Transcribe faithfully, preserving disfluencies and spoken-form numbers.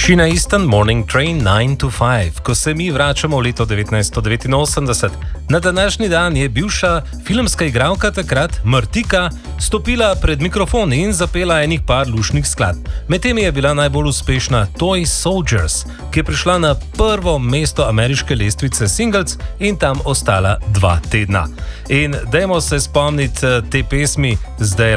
Sheena Easton, Morning Train nine to five. Ko se mi vračamo v leto devetnajststo devetinosemdeset, na današnji dan je bivša filmska igralka takrat, Martika, stopila pred mikrofon in zapela enih par lušnih skladb. Medtem je bila najbolj uspešna Toy Soldiers, ki je prišla na prvo mesto ameriške lestvice singles in tam ostala dva tedna. In dajmo se spomniti te pesmi zdaj.